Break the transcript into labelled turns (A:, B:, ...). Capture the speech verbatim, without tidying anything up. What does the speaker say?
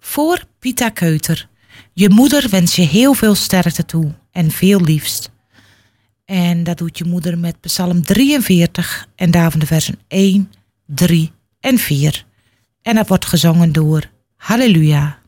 A: Voor Pita Keuter. Je moeder wens je heel veel sterkte toe en veel liefst. En dat doet je moeder met Psalm drieënveertig en daarvan de versen één, drie en vier. En dat wordt gezongen door Halleluja.